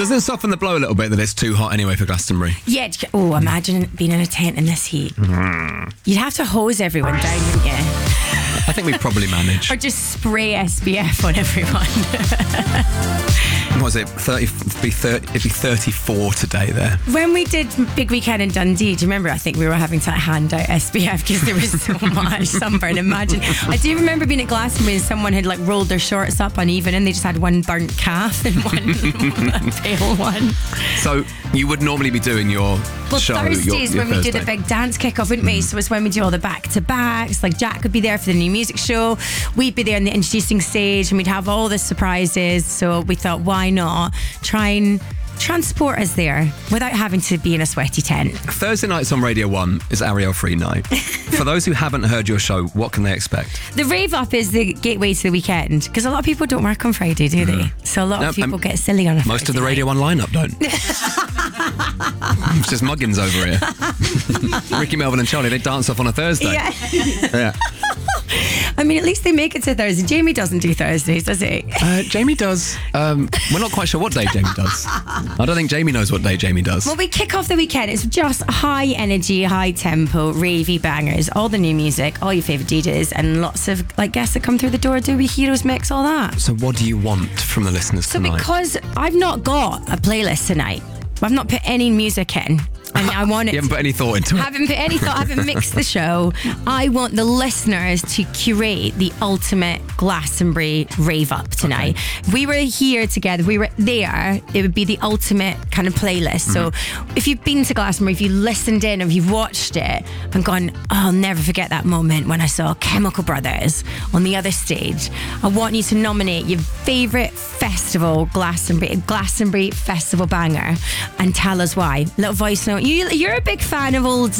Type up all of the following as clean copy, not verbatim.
Does it soften the blow a little bit that it's too hot anyway for Glastonbury? Yeah. Oh, imagine being in a tent in this heat. You'd have to hose everyone down, wouldn't you? I think we probably manage. Or just spray SPF on everyone. What was it? 30, it'd be 34 today there. When we did Big Weekend in Dundee, do you remember? I think we were having to hand out SPF because there was so much sunburn. Imagine. I do remember being at Glastonbury and someone had like rolled their shorts up uneven and they just had one burnt calf and one pale one. So you would normally be doing your show. Thursdays your when we do the Thursday. big dance kick-off, wouldn't we? So it's when we do all the back-to-backs. Like Jack would be there for the new music show. We'd be there on the introducing stage and we'd have all the surprises. So we thought, why not try and transport us there without having to be in a sweaty tent. Thursday nights on Radio 1 is Ariel Free Night. For those who haven't heard your show, what can they expect? The Rave Up is the gateway to the weekend because a lot of people don't work on Friday, do they? So a lot of people get silly on a Friday. Most of the Radio 1 lineup don't. It's just muggins over here. Ricky, Melvin and Charlie, they dance off on a Thursday. Yeah. I mean, at least they make it to Thursday. Jamie doesn't do Thursdays, does he? Jamie does. We're not quite sure what day Jamie does. I don't think Jamie knows what day Jamie does. Well, we kick off the weekend. It's just high energy, high tempo, ravey bangers, all the new music, all your favourite DJs, and lots of guests that come through the door, do a Heroes mix, all that. So what do you want from the listeners tonight? Because I've not got a playlist tonight, I've not put any music in. And I want it. You haven't put any thought into it. Haven't put any thought. Haven't mixed the show. I want the listeners to curate the ultimate Glastonbury rave up tonight. Okay. If we were here together, if we were there, it would be the ultimate kind of playlist. So if you've been to Glastonbury, if you listened in, if you've watched it and gone, oh, I'll never forget that moment when I saw Chemical Brothers on the other stage. I want you to nominate your favourite festival Glastonbury festival banger and tell us why. Little voice note. You're a big fan of old,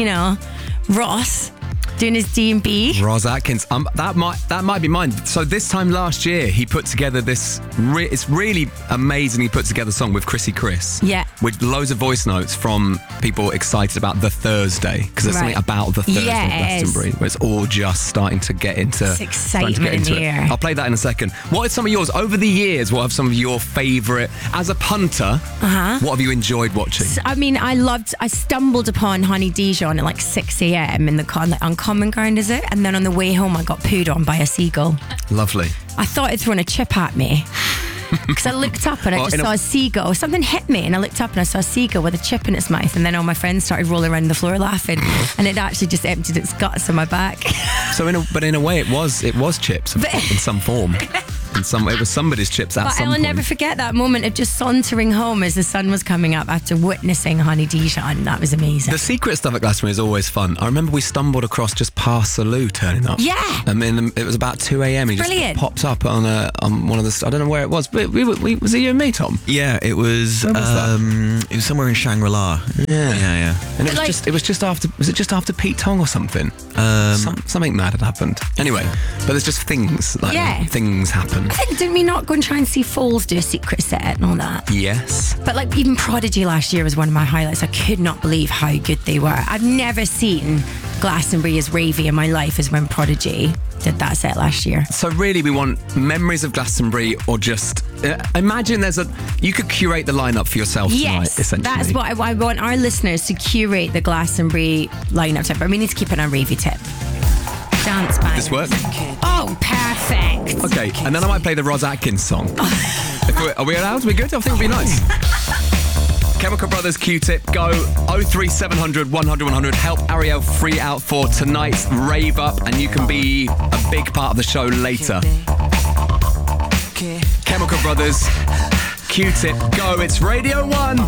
Ross doing his D&B. Ross Atkins. That might be mine. So this time last year, he put together this. It's really amazingly put together song with Chrissy Chris. Yeah. With loads of voice notes from people excited about the Thursday because there's something about the Thursday Glastonbury where it's all just starting to get into. It's excitement in the air. I'll play that in a second. What are some of yours over the years? What are some of your favourite as a punter? What have you enjoyed watching? I mean, I stumbled upon Honey Dijon at like 6 a.m. in the car, like on Common Ground, is it? And then on the way home, I got pooed on by a seagull. Lovely. I thought it'd thrown a chip at me. Because I looked up and I just saw a seagull. Something hit me and I looked up and I saw a seagull with a chip in its mouth. And then all my friends started rolling around the floor laughing. And it actually just emptied its guts on my back. So in a way, it was chips in some form. It was somebody's chips at some point. But I'll never forget that moment of just sauntering home as the sun was coming up after witnessing Honey Dijon. That was amazing. The secret stuff at Glastonbury is always fun. I remember we stumbled across just past Salou turning up. Yeah. I mean, it was about 2 a.m. He just popped up on one of the. I don't know where it was, but was it you and me, Tom? Yeah, it was. Where was that? It was somewhere in Shangri-La. Yeah. And it was just after. Was it just after Pete Tong or something? Something mad had happened. Anyway, but there's just things things happen. I think, didn't we not go and try and see Foles do a secret set and all that? Yes. But like even Prodigy last year was one of my highlights. I could not believe how good they were. I've never seen Glastonbury as ravey in my life as when Prodigy did that set last year. So really we want memories of Glastonbury or just imagine you could curate the lineup for yourself tonight, essentially. That's what I want our listeners to curate the Glastonbury lineup tip. But we need to keep it on ravey tip. Dance band. This work? Oh, perfect. Okay, and then I might play the Ross Atkins song. Are we allowed? Are we good? I think it'll be nice. Chemical Brothers, Q-Tip, go 03700 100 100. Help Ariel Free out for tonight's rave up, and you can be a big part of the show later. Chemical Brothers, Q-Tip, go. It's Radio 1.